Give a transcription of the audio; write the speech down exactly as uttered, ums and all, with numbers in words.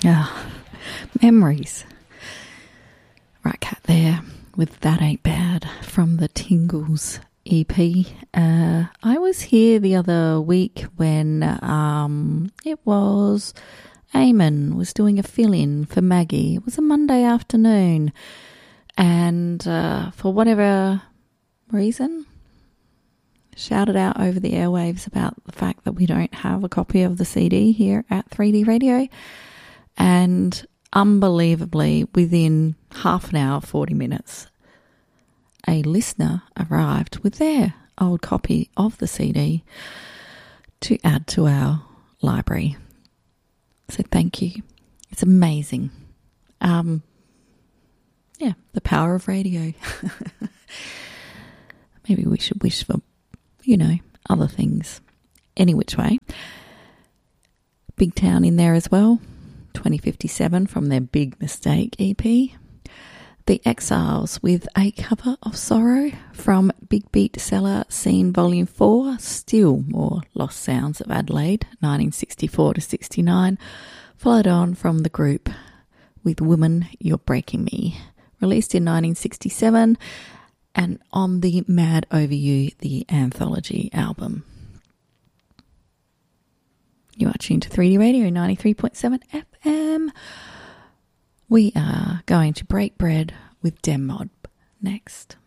Ah, memories. Right cat there with That Ain't Bad from the Tingles E P. Uh, I was here the other week when um, it was Eamon was doing a fill-in for Maggie. It was a Monday afternoon, and uh, for whatever reason, shouted out over the airwaves about the fact that we don't have a copy of the C D here at three D Radio. And unbelievably, within half an hour, forty minutes, a listener arrived with their old copy of the C D to add to our library. So thank you. It's amazing. Um, yeah, the power of radio. Maybe we should wish for, you know, other things. Any which way. Big Town in there as well. twenty fifty-seven from their Big Mistake E P. The Exiles with a cover of Sorrow from Big Beat Seller Scene Volume four. Still more lost sounds of Adelaide, nineteen sixty-four to sixty-nine. Followed on from the group with Woman, You're Breaking Me. Released in nineteen sixty-seven and on the Mad Over You, the anthology album. You are tuned to three D Radio ninety-three point seven F M. We are going to break bread with Dem Mod next.